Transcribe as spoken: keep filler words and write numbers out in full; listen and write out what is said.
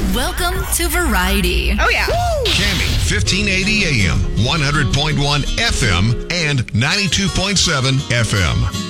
Welcome to Variety. Oh, yeah. Cammy, fifteen eighty A M, one hundred point one F M, and ninety-two point seven F M.